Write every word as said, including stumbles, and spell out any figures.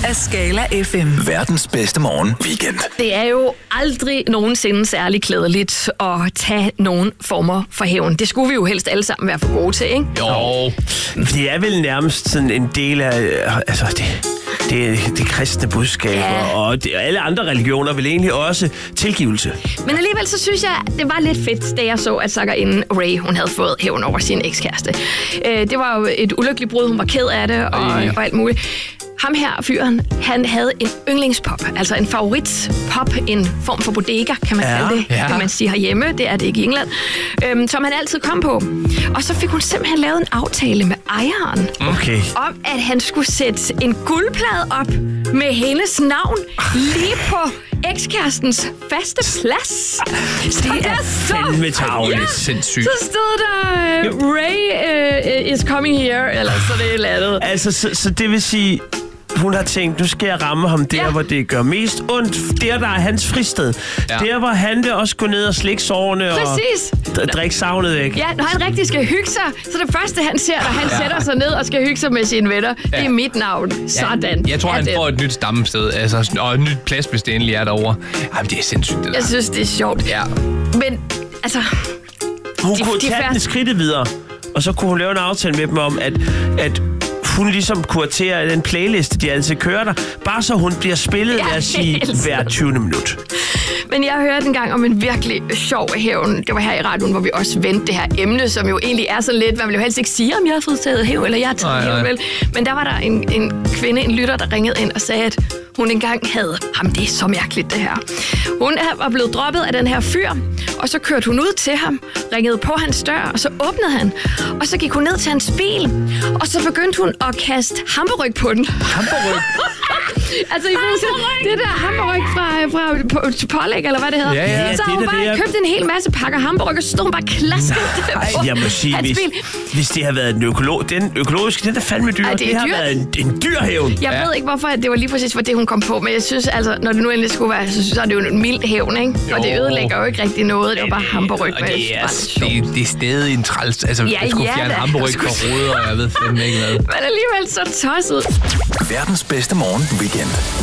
af Skala F M. Verdens bedste morgen weekend. Det er jo aldrig nogensinde særlig klædeligt at tage nogen former for hævn. Det skulle vi jo helst alle sammen være for gode til, ikke? Jo, det er vel nærmest sådan en del af altså det, det, det kristne budskab, ja. og det, alle andre religioner vil egentlig også tilgivelse. Men alligevel så synes jeg, det var lidt fedt, da jeg så, at sangerinden Ray, hun havde fået hævn over sin ekskæreste. Det var jo et ulykkeligt brud, hun var ked af det og, og alt muligt. Ham her, fyren, han havde en yndlingspop, altså en favoritpop, en form for bodega, kan man ja, kalde det, ja. kan man sige herhjemme, det er det ikke i England, øhm, som han altid kom på. Og så fik hun simpelthen lavet en aftale med ejeren, okay. om at han skulle sætte en guldplade op med hendes navn lige på ekskærestens faste plads. Det er fandme tarveligt. Ja, sindssygt. Så stod der, uh, Ray uh, is coming here, eller så det er lattet. Altså, så, så det vil sige... Hun har tænkt, nu skal jeg ramme ham der, ja. hvor det gør mest ondt. Der, der er hans fristed. Ja. Der, hvor han vil også gå ned og slikke sårene og d- drikke savnet væk. Ja, når han rigtig skal hygge sig, så det første, han ser, når han ja. sætter sig ned og skal hygge sig med sine venner, ja. det er mit navn. Sådan. Ja, jeg tror, han får et nyt stammested, altså, og et nyt plads, hvis det endelig er derovre. Jamen, det er sindssygt, det der. Jeg synes, det er sjovt. Ja. Men, altså... Hun de, kunne de tage færd... den skridtet videre, og så kunne hun lave en aftale med dem om, at... at hun ligesom kuraterer den playliste, de altid kører der, bare så hun bliver spillet, lad os sige, hver tyvende minut. Men jeg hørte engang om en virkelig sjov hævn. Det var her i radioen, hvor vi også vendte det her emne, som jo egentlig er sådan lidt, man vil jo helst ikke sige, om jeg har fået taget hævn, eller jeg har taget hævn, vel. Men der var der en, en kvinde, en lytter, der ringede ind og sagde, at hun engang havde, jamen det er så mærkeligt det her. Hun var blevet droppet af den her fyr, og så kørte hun ud til ham, ringede på hans dør, og så åbnede han. Og så gik hun ned til hans bil, og så begyndte hun at kaste hamburg på den. Hamburg? Altså i huset, det der hamburg fra, fra pålæg, eller hvad det hedder. Ja, ja, så har hun bare købt en hel masse pakker hamburg, og så stod hun bare klasket på jeg må sige, hans hvis, bil. hvis det har været en økolog, den økologiske, den er fandme dyr. Ej, det, det har dyr. været en, en dyr hævn. Jeg ja. ved ikke, hvorfor det var lige præcis for det, hun kom på, men jeg synes altså, når det nu endelig skulle være, så synes jeg, det er jo en mild hævn, ikke? Jo. Og det ødelægger jo ikke rigtig noget, det var bare hamburg. Og det er, det, det er stadig en træls, altså ja, jeg skulle ja, fjerne hamburg fra råder, og jeg ved fandme ikke hvad. Men alligevel så tosset. Verdens bedste morgen weekend.